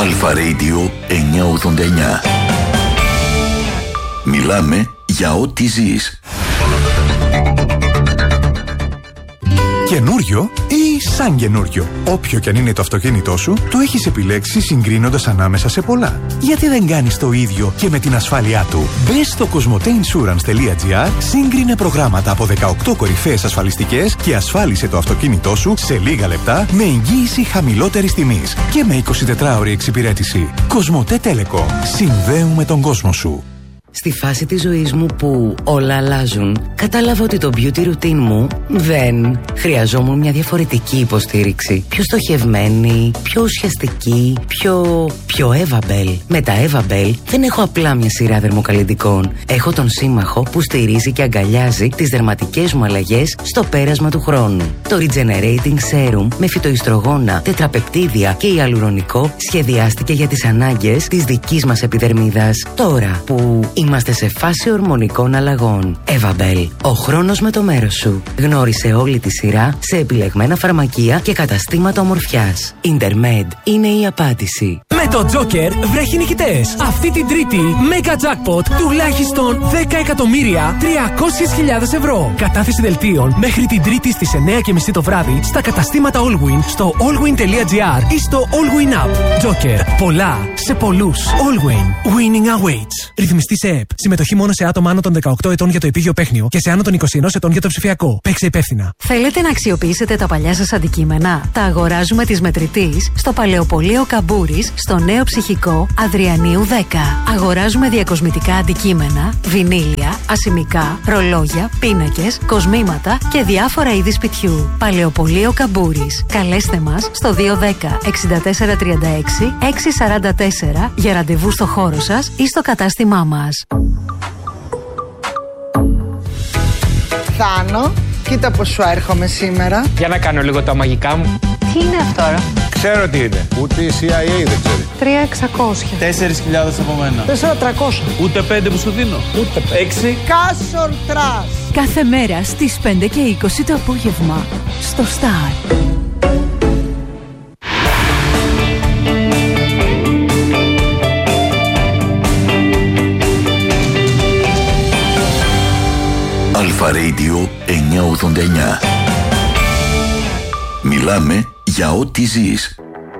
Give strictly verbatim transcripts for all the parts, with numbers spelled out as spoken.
Αλφα Radio εννιακόσια ογδόντα εννιά. Μιλάμε για ό,τι ζεις. Καινούριο ή σαν καινούριο. Όποιο και αν είναι το αυτοκίνητό σου, το έχεις επιλέξει συγκρίνοντας ανάμεσα σε πολλά. Γιατί δεν κάνεις το ίδιο και με την ασφάλειά του? Μπες στο κοσμοτέινσουρανς.gr, σύγκρινε προγράμματα από δεκαοκτώ κορυφαίες ασφαλιστικές και ασφάλισε το αυτοκίνητό σου σε λίγα λεπτά με εγγύηση χαμηλότερης τιμής και με εικοσιτετράωρη εξυπηρέτηση. Κοσμοτέ Telecom. Συνδέουμε τον κόσμο σου. Στη φάση της ζωής μου που όλα αλλάζουν, κατάλαβα ότι το beauty routine μου δεν χρειαζόμουν μια διαφορετική υποστήριξη. Πιο στοχευμένη, πιο ουσιαστική, πιο... πιο Evabel. Με τα Evabel δεν έχω απλά μια σειρά δερμοκαλλυντικών. Έχω τον σύμμαχο που στηρίζει και αγκαλιάζει τις δερματικές μου αλλαγές στο πέρασμα του χρόνου. Το Regenerating Serum με φυτοϊστρογόνα, τετραπεπτίδια και ιαλουρονικό σχεδιάστηκε για τις ανάγκες της δικής μας επιδερμίδας. Τώρα που είμαστε σε φάση ορμονικών αλλαγών. Evabel. Ο χρόνος με το μέρος σου. Γνώρισε όλη τη σειρά σε επιλεγμένα φαρμακεία και καταστήματα ομορφιάς. Intermed είναι η απάντηση. Με το Joker βρέχει νικητές. Αυτή την Τρίτη, Mega Jackpot τουλάχιστον δέκα εκατομμύρια τριακόσιες χιλιάδες ευρώ. Κατάθεση δελτίων μέχρι την Τρίτη στις εννιά και μισή το βράδυ στα καταστήματα Allwin, στο allwin.gr ή στο Allwin App. Joker. Πολλά σε πολλούς. Allwin. Winning awaits. Ρυθμιστή σε ΕΠ. Συμμετοχή μόνο σε άτομα άνω των δεκαοκτώ ετών για το επίγειο παίχνιο και σε άνω των είκοσι ένα ετών για το ψηφιακό. Παίξε υπεύθυνα. Θέλετε να αξιοποιήσετε τα παλιά σας αντικείμενα? Τα αγοράζουμε της Μετρητής στο Παλαιοπωλείο Καμπούρης, στο νέο ψυχικό Αδριανίου δέκα. Αγοράζουμε διακοσμητικά αντικείμενα, βινίλια, ασημικά, ρολόγια, πίνακες, κοσμήματα και διάφορα είδη σπιτιού. Παλαιοπωλείο Καμπούρης. Καλέστε μας στο δύο ένα μηδέν εξήντα τέσσερα τριάντα έξι έξι σαράντα τέσσερα για ραντεβού στο χώρο σας ή στο κατάστημά μας. Θάνο, κοίτα πως σου έρχομαι σήμερα. Για να κάνω λίγο τα μαγικά μου. Τι είναι αυτό τώρα? Ξέρω τι είναι. Ούτε η σι άι έι δεν ξέρει. τρία χιλιάδες εξακόσια. Τέσσερις χιλιάδες από μένα. τέσσερα χιλιάδες τριακόσια. Ούτε πέντε που σου δίνω. Ούτε πέντε. Έξι. Κάσορ Τρας. Κάθε μέρα στις πέντε και είκοσι το απόγευμα στο Star. Αλφα Radio εννιακόσια ογδόντα εννιά. Μιλάμε για ό,τι ζεις.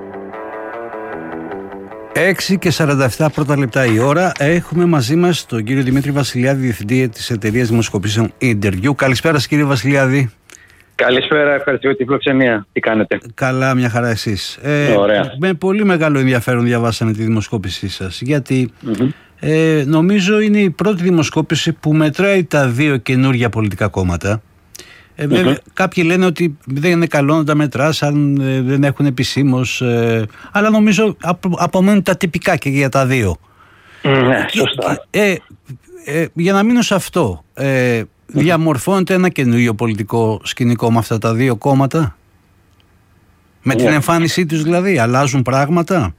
έξι και σαράντα επτά πρώτα λεπτά η ώρα. Έχουμε μαζί μας τον κύριο Δημήτρη Βασιλιάδη, διευθυντή της εταιρείας δημοσκοπήσεων Interview. Καλησπέρα σας, κύριε Βασιλιάδη. Καλησπέρα, ευχαριστώ για τη φιλοξενία. Τι κάνετε? Καλά, μια χαρά εσείς. Ε, Ωραία. Με πολύ μεγάλο ενδιαφέρον διαβάσαμε τη δημοσκόπησή σας, γιατί Mm-hmm. ε, νομίζω είναι η πρώτη δημοσκόπηση που μετράει τα δύο καινούργια πολιτικά κόμματα. Ε, βέβαια, mm-hmm. Κάποιοι λένε ότι δεν είναι καλό να τα μετράς αν ε, δεν έχουν επισήμως, ε, αλλά νομίζω απο, απομένουν τα τυπικά και για τα δύο. Ναι, σωστά. Ε, ε, για να μείνω σε αυτό, ε, mm-hmm. διαμορφώνεται ένα καινούριο πολιτικό σκηνικό με αυτά τα δύο κόμματα, με yeah. την εμφάνισή τους δηλαδή, αλλάζουν πράγματα?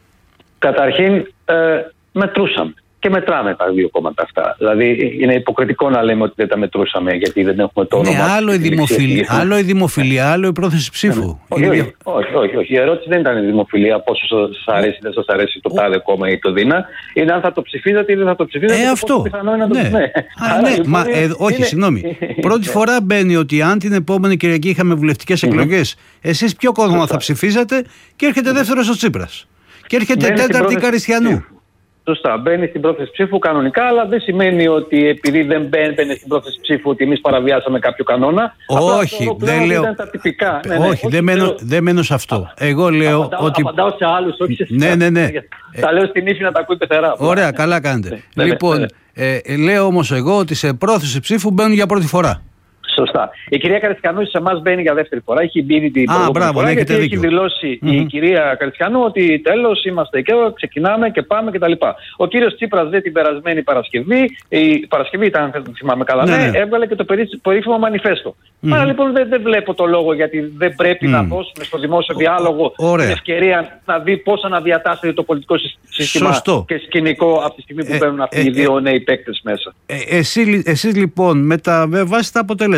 Καταρχήν ε, μετρούσαμε και μετράμε τα δύο κόμματα αυτά. Δηλαδή είναι υποκριτικό να λέμε ότι δεν τα μετρούσαμε γιατί δεν έχουμε το όνομα. Ναι, άλλο η, δημοφιλία, άλλο η δημοφιλία, άλλο η πρόθεση ψήφου. Όχι, όχι, όχι, όχι, όχι. Η ερώτηση δεν ήταν η δημοφιλία, πόσο σας αρέσει ή δεν σας αρέσει το τάδε κόμμα ή το δίνα. Είναι αν θα το ψηφίζατε ή δεν θα το ψηφίζατε. Ε, αυτό. Να το... Ναι. ναι. Α, ναι. Λοιπόν, Μα, ε, όχι, είναι... συγγνώμη. Πρώτη φορά μπαίνει ότι αν την επόμενη Κυριακή είχαμε βουλευτικές εκλογές, εσείς ποιο κόμμα θα ψηφίζατε και έρχεται δεύτερος ο Τσίπρας. Και έρχεται τέταρτη Καριστιανού. Σωστά, μπαίνει στην πρόθεση ψήφου κανονικά, αλλά δεν σημαίνει ότι επειδή δεν μπαίνει στην πρόθεση ψήφου ότι εμείς παραβιάσαμε κάποιο κανόνα. Όχι, δεν λέω. Τα τυπικά. Ναι, ναι, όχι, όχι, δεν μένω, δεν μένω σε αυτό. Α, Εγώ λέω απαντάω, ότι. Απαντάω σε άλλους, όχι σε εσάς. Ναι, ναι, ναι. Τα λέω στην ύφη να τα ακούει πεθερά. Ωραία, καλά κάνετε. Ναι, λοιπόν, ναι, ναι. Ε, λέω όμως εγώ ότι σε πρόθεση ψήφου μπαίνουν για πρώτη φορά. Σωστά. Η κυρία Καριστιανού σε εμάς μπαίνει για δεύτερη φορά. Έχει μπει την προηγούμενη φορά γιατί έχει δηλώσει mm-hmm. η κυρία Καριστιανού ότι τέλος είμαστε και ξεκινάμε και πάμε κτλ. Ο κύριος Τσίπρας δε την περασμένη Παρασκευή, η Παρασκευή ήταν, αν δεν θυμάμαι καλά, ναι, ναι, έβγαλε και το περίφημο μανιφέστο. Mm-hmm. Άρα λοιπόν δεν, δεν βλέπω το λόγο γιατί δεν πρέπει mm. να δώσουμε στο δημόσιο διάλογο Ωραία. την ευκαιρία να δει πώς αναδιατάσσεται το πολιτικό σύστημα Σωστό. και σκηνικό από τη στιγμή που ε, μπαίνουν αυτοί ε, οι δύο ε, νέοι παίκτες μέσα. Ε, εσύ, εσείς λοιπόν με τα, με βάση τα αποτελέσματα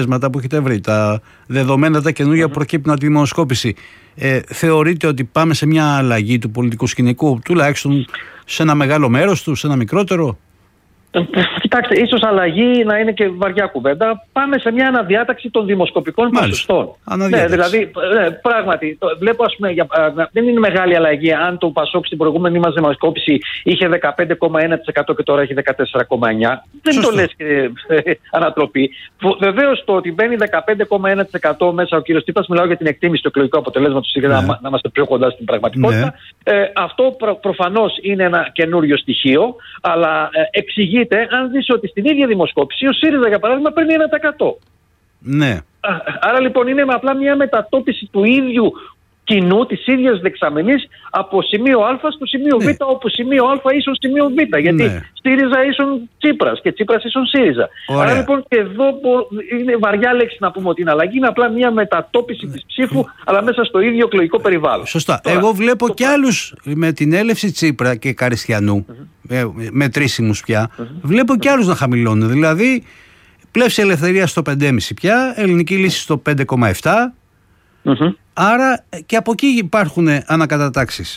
αποτελέσματα που έχετε βρει, τα δεδομένα τα καινούργια που προκύπτουν από τη δημοσκόπηση, ε, θεωρείτε ότι πάμε σε μια αλλαγή του πολιτικού σκηνικού, τουλάχιστον σε ένα μεγάλο μέρος του, σε ένα μικρότερο? Κοιτάξτε, ίσως αλλαγή να είναι και βαριά κουβέντα. Πάμε σε μια αναδιάταξη των δημοσκοπικών ποσοστών. Ναι, δηλαδή, ναι, πράγματι, το, βλέπω, ας πούμε, για, α, δεν είναι μεγάλη αλλαγή αν το Πασόκ στην προηγούμενη μας δημοσκόπηση είχε δεκαπέντε κόμμα ένα τοις εκατό και τώρα έχει δεκατέσσερα κόμμα εννιά τοις εκατό. Δεν το λες και ε, ανατροπή. Βεβαίως το ότι μπαίνει δεκαπέντε κόμμα ένα τοις εκατό μέσα ο κύριος Τσίπρας, μιλάω για την εκτίμηση του εκλογικού αποτελέσματος, ναι. να, να είμαστε πιο κοντά στην πραγματικότητα. Ναι. Ε, αυτό προ, προφανώς είναι ένα καινούριο στοιχείο, αλλά ε, εξηγεί. Αν δεις ότι στην ίδια δημοσκόπηση ο ΣΥΡΙΖΑ για παράδειγμα παίρνει ένα τοις εκατό. Ναι. Άρα λοιπόν είναι απλά μια μετατόπιση του ίδιου κοινού, της ίδιας δεξαμενής από σημείο Α στο σημείο ναι. Β, όπου σημείο Α ίσον σημείο Β. Γιατί ναι. ΣΥΡΙΖΑ ίσον Τσίπρας και Τσίπρας ίσον ΣΥΡΙΖΑ. Ωραία. Άρα λοιπόν και εδώ είναι βαριά λέξη να πούμε ότι είναι αλλαγή, είναι απλά μια μετατόπιση της ψήφου, αλλά μέσα στο ίδιο εκλογικό περιβάλλον. Σωστά. Τώρα, εγώ βλέπω το... και άλλους με την έλευση Τσίπρα και Καριστιανού, mm-hmm. μετρήσιμους πια, mm-hmm. βλέπω και άλλους να χαμηλώνουν. Δηλαδή, Πλεύση Ελευθερίας στο πέντε κόμμα πέντε, Ελληνική Λύση στο πέντε κόμμα επτά. Mm-hmm. Άρα και από εκεί υπάρχουν ανακατατάξεις.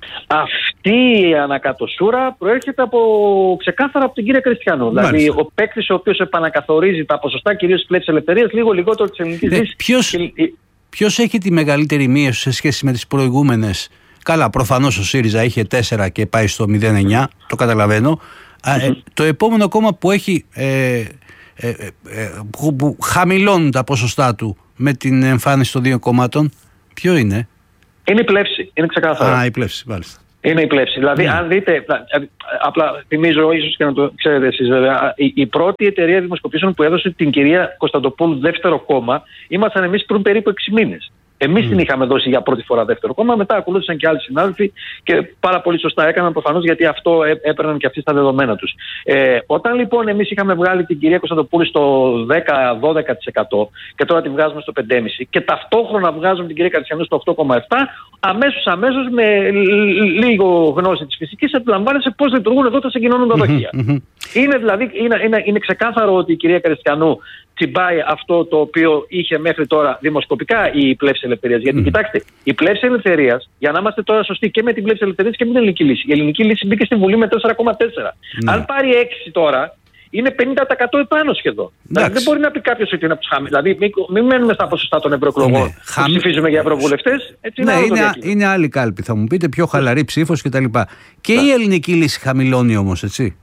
Αυτή η ανακατοσούρα προέρχεται από, ξεκάθαρα από την κυρία Καριστιανού. Δηλαδή ο παίκτης ο οποίος επανακαθορίζει τα ποσοστά κυρίως της Πλεύσης Ελευθερίας, λίγο λιγότερο της Ελληνικής ναι, Λύσης. Ποιος, και... ποιος έχει τη μεγαλύτερη μείωση σε σχέση με τις προηγούμενες? Καλά, προφανώς ο ΣΥΡΙΖΑ είχε τέσσερα και πάει στο μηδέν κόμμα εννιά, το καταλαβαίνω. Mm-hmm. Ε, το επόμενο κόμμα που έχει ε, ε, ε, ε, που, που χαμηλώνουν τα ποσοστά του με την εμφάνιση των δύο κομμάτων, ποιο είναι? Είναι η Πλεύση, είναι ξεκάθαρο. Α, η Πλεύση, μάλιστα. Είναι η Πλεύση. Δηλαδή, yeah. αν δείτε, απλά θυμίζω, ίσως και να το ξέρετε εσείς βέβαια, η, η πρώτη εταιρεία δημοσκοπήσεων που έδωσε την κυρία Κωνσταντοπούλου δεύτερο κόμμα, ήμασταν εμείς πριν περίπου έξι μήνες. Εμείς mm. την είχαμε δώσει για πρώτη φορά δεύτερο κόμμα, μετά ακολούθησαν και άλλοι συνάδελφοι και πάρα πολύ σωστά έκαναν προφανώς γιατί αυτό έπαιρναν και αυτοί στα δεδομένα τους. Ε, όταν λοιπόν εμείς είχαμε βγάλει την κυρία Κωνσταντοπούλου στο δέκα με δώδεκα τοις εκατό και τώρα τη βγάζουμε στο πέντε κόμμα πέντε και ταυτόχρονα βγάζουμε την κυρία Καριστιανού στο οκτώ κόμμα επτά, αμέσως αμέσως με λίγο γνώση της φυσικής αντιλαμβάνεσαι πώς λειτουργούν εδώ τα συγκοινωνούντα δοχεία. Mm-hmm. Είναι δηλαδή είναι, είναι, είναι ξεκάθαρο ότι η κυρία Καριστιανού τσιμπάει αυτό το οποίο είχε μέχρι τώρα δημοσκοπικά η Πλεύση Ελευθερίας. Γιατί mm. κοιτάξτε, η Πλεύση Ελευθερίας, για να είμαστε τώρα σωστοί και με την Πλεύση Ελευθερίας και με την Ελληνική Λύση. Η Ελληνική Λύση μπήκε στη Βουλή με τέσσερα κόμμα τέσσερα. Mm. Αν πάρει έξι τώρα, είναι πενήντα τοις εκατό επάνω σχεδόν. Δηλαδή, δεν μπορεί να πει κάποιος ότι είναι από τους χαμηλούς. Δηλαδή, μην, μην μένουμε στα ποσοστά των ευρωεκλογών. Ναι. Χαμ... ψηφίζουμε για ευρωβουλευτές. Έτσι ναι, είναι, είναι, είναι άλλη κάλπη, θα μου πείτε, πιο χαλαρή ψήφος κτλ. Και, και η Ελληνική Λύση χαμηλώνει όμως, έτσι.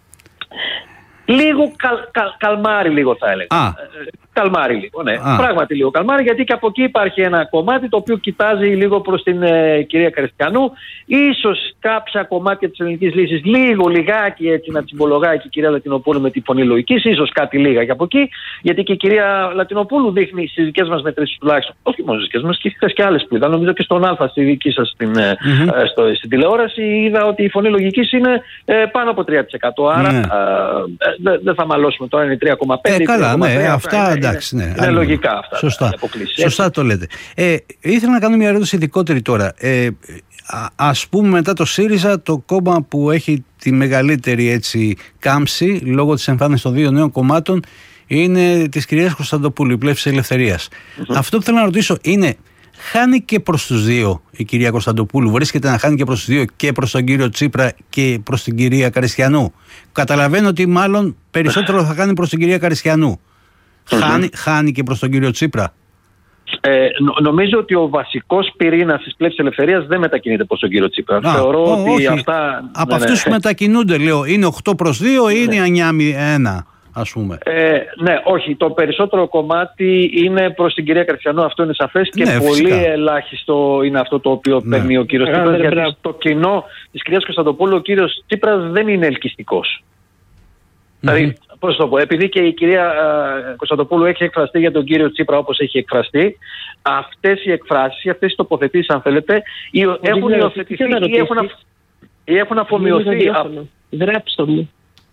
Λίγο καλ, καλ, καλμάρι λίγο θα έλεγα. Α. Καλμάρι λίγο, ναι. Α. Πράγματι λίγο καλμάρι, γιατί και από εκεί υπάρχει ένα κομμάτι το οποίο κοιτάζει λίγο προς την ε, κυρία Καριστιανού. Ίσως κάποια κομμάτια της Ελληνικής Λύσης λίγο λιγάκι έτσι να τσιμπολογάει και η κυρία Λατινοπούλου με τη φωνή λογικής, ίσως κάτι λίγα και από εκεί, γιατί και η κυρία Λατινοπούλου δείχνει στις δικές μας μετρήσεις τουλάχιστον, όχι μόνο στις δικές μας, και στις και άλλες που είδα, νομίζω και στον Α, στη δική σας στην, mm-hmm. ε, στο, στην τηλεόραση, είδα ότι η φωνή λογικής είναι ε, πάνω από τρία τοις εκατό. Άρα mm. ε, δεν δε θα μαλώσουμε τώρα, είναι τρία κομμα πέντε. Ε, καλά, ναι, αυτά εντάξει. Ναι, είναι λογικά αυτά. Σωστά, σωστά το λέτε. Ε, ήθελα να κάνω μια ερώτηση ειδικότερη τώρα. Ε, α, ας πούμε μετά το ΣΥΡΙΖΑ, το κόμμα που έχει τη μεγαλύτερη έτσι, κάμψη λόγω της εμφάνισης των δύο νέων κομμάτων είναι της κυρίας Κωνσταντοπούλου, η Πλεύση Ελευθερίας. Mm-hmm. Αυτό που θέλω να ρωτήσω είναι, χάνει και προς τους δύο η κυρία Κωνσταντοπούλου, βρίσκεται να χάνει και προς τους δύο, και προς τον κύριο Τσίπρα και προς την κυρία Καριστιανού? Καταλαβαίνω ότι μάλλον περισσότερο θα κάνει προς την κυρία Καριστιανού. Mm-hmm. Χάνει, χάνει και προς τον κύριο Τσίπρα. Ε, νο, νομίζω ότι ο βασικός πυρήνας της Πλεύσης Ελευθερίας δεν μετακινείται προς τον κύριο Τσίπρα. Α, Θεωρώ ό, ότι όχι. αυτά... Από ναι, αυτούς ναι. που μετακινούνται, λέω, είναι οκτώ προς δύο ή είναι εννιά ένα, ας πούμε. Ε, ναι, όχι. Το περισσότερο κομμάτι είναι προς την κυρία Καριστιανού, αυτό είναι σαφές, και ναι, πολύ φυσικά. ελάχιστο είναι αυτό το οποίο ναι. παίρνει ο κύριος Τσίπρας. Γιατί μπράβο. Στο κοινό της κυρίας Κωνσταντοπούλου ο κύριος Τσίπρας δεν είναι ελκυστικός. Mm-hmm. Δηλαδή, πώς το πω, επειδή και η κυρία uh, Κωνσταντοπούλου έχει εκφραστεί για τον κύριο Τσίπρα όπως έχει εκφραστεί, αυτές οι εκφράσεις, αυτές οι τοποθετήσεις, αν θέλετε, ή, έχουν υιοθετηθεί ή έχουν, αφ... ή έχουν αφομοιωθεί. Γράψτε μου.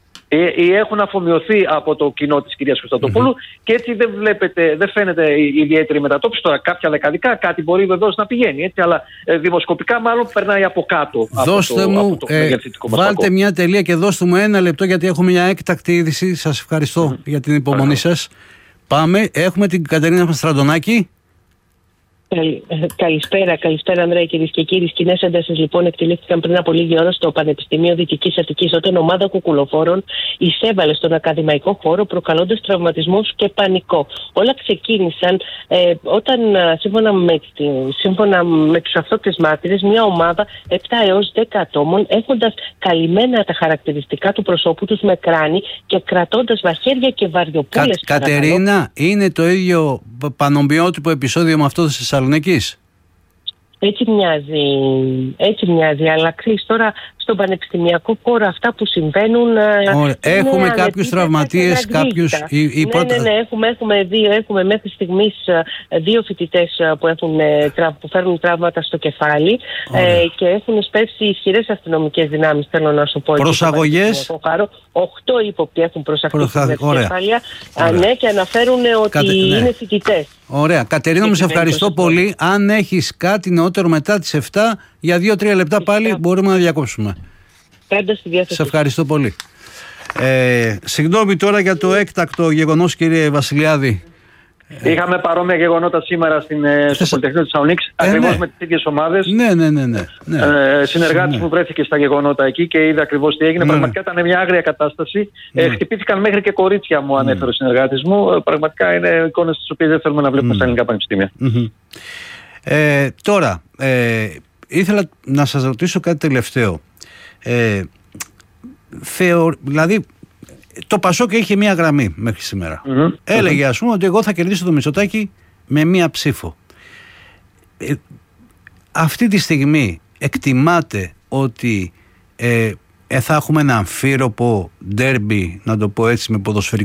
Ή έχουν αφομοιωθεί από το κοινό της κυρίας Κωνσταντοπούλου mm-hmm. και έτσι δεν βλέπετε, δεν φαίνεται ιδιαίτερη μετατόπιση. Τώρα κάποια δεκαδικά κάτι μπορεί βεβαίως να πηγαίνει, έτσι, αλλά ε, δημοσκοπικά μάλλον περνάει από κάτω. Δώστε από το, μου, από το ε, βάλτε μια τελεία και δώστε μου ένα λεπτό, γιατί έχουμε μια έκτακτη είδηση. Σας ευχαριστώ mm-hmm. για την υπομονή σας. Πάμε, έχουμε την Κατερίνα Στραντονάκη. Καλησπέρα, καλησπέρα Ανδρέα, κυρίες και κύριοι. Σκηνές έντασης λοιπόν εκτελήθηκαν πριν από λίγη ώρα στο Πανεπιστήμιο Δυτικής Αττικής, όταν ομάδα κουκουλοφόρων εισέβαλε στον ακαδημαϊκό χώρο, προκαλώντας τραυματισμούς και πανικό. Όλα ξεκίνησαν ε, όταν σύμφωνα με, σύμφωνα με τους αυτόπτες μάρτυρες, μια ομάδα επτά έως δέκα ατόμων, έχοντας καλυμμένα τα χαρακτηριστικά του προσώπου τους με κράνη και κρατώντας μαχαίρια και βαριοπούλες. Κα, Κατερίνα, είναι το ίδιο πανομοιότυπο επεισόδιο με αυτό της Θεσσαλονίκης? Έτσι μοιάζει, έτσι μοιάζει, αλλά ξέρεις τώρα στον πανεπιστημιακό χώρο αυτά που συμβαίνουν. Ωραία. Έχουμε κάποιους τραυματίες, κάποιους. Η, η ναι, πρώτα... ναι, ναι, έχουμε, έχουμε, δύο, έχουμε μέχρι στιγμής δύο φοιτητές που, έχουν, που φέρνουν τραύματα στο κεφάλι ε, και έχουν σπεύσει ισχυρές αστυνομικές δυνάμεις, θέλω να σου πω. Προσαγωγές. Οχτώ ύποπτοι έχουν προσαχθεί Προσα... στην κεφάλια, ναι, και αναφέρουν ότι Κατε... είναι ναι. φοιτητές. Ωραία. Κατερίνα, μου σε ευχαριστώ πολύ. Αν έχεις κάτι νεότερο μετά τις επτά, για δύο τρία λεπτά πάλι μπορούμε να διακόψουμε. Πάντα στη διάθεση. Σε ευχαριστώ πολύ. Ε, συγγνώμη τώρα για το έκτακτο γεγονός, κύριε Βασιλιάδη. Είχαμε παρόμοια γεγονότα σήμερα στην, στο Πολυτεχνείο της Θεσσαλονίκης, ε, ακριβώς ναι. με τις ίδιες ομάδες. Ναι, ναι, ναι. ναι, ναι. Ε, συνεργάτης ναι. μου βρέθηκε στα γεγονότα εκεί και είδε ακριβώς τι έγινε. Ναι. Πραγματικά ήταν μια άγρια κατάσταση. Ναι. Ε, χτυπήθηκαν μέχρι και κορίτσια, μου ανέφερε ο συνεργάτης μου. Πραγματικά είναι εικόνες τις οποίες δεν θέλουμε να βλέπουμε mm. στα ελληνικά πανεπιστήμια. Mm-hmm. Ε, τώρα, ε, ήθελα να σας ρωτήσω κάτι τελευταίο. Ε, θεω, δηλαδή, το Πασόκ είχε μία γραμμή μέχρι σήμερα. Mm-hmm. Έλεγε, ας πούμε, ότι εγώ θα κερδίσω το Μητσοτάκη με μία ψήφο. Ε, αυτή τη στιγμή εκτιμάτε ότι ε, ε, θα έχουμε ένα αμφίροπο ντέρμπι, να το πω έτσι, με ποδοσφαιρικό